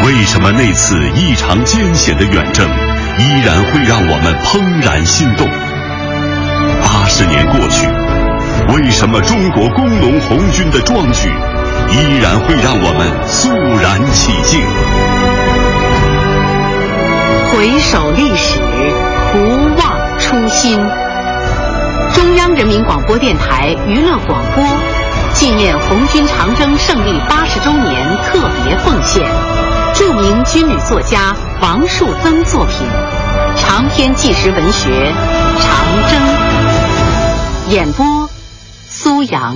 为什么那次异常艰险的远征依然会让我们怦然心动？80年过去，为什么中国工农红军的壮举依然会让我们肃然起敬？ 回首历史，不忘初心。中央人民广播电台娱乐广播纪念红军长征胜利80周年特别奉献著名军旅作家王树增作品长篇纪实文学《长征》，演播苏阳。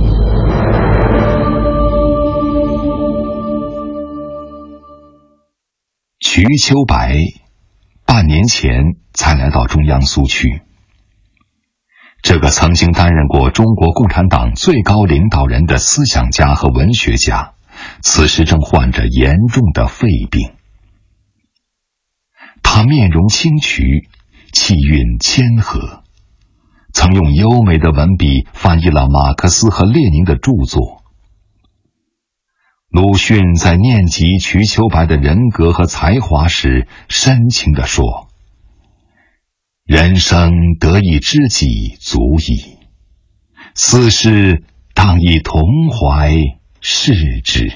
瞿秋白半年前才来到中央苏区，这个曾经担任过中国共产党最高领导人的思想家和文学家，此时正患着严重的肺病。他面容清癯，气韵谦和，曾用优美的文笔翻译了马克思和列宁的著作。鲁迅在念及瞿秋白的人格和才华时，深情地说：人生得一知己足矣，斯事当以同怀视之。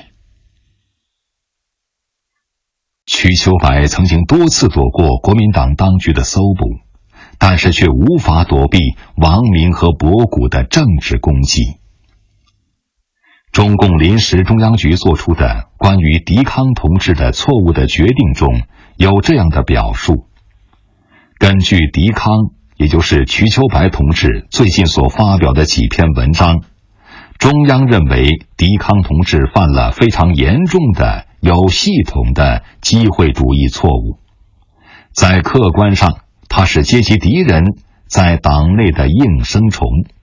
瞿秋白曾经多次躲过国民党当局的搜捕，但是却无法躲避王明和博古的政治攻击。中共临时中央局作出的关于狄康同志的错误的决定中有这样的表述：根据狄康，也就是瞿秋白同志最近所发表的几篇文章，中央认为狄康同志犯了非常严重的有系统的机会主义错误，在客观上他是阶级敌人在党内的应声虫。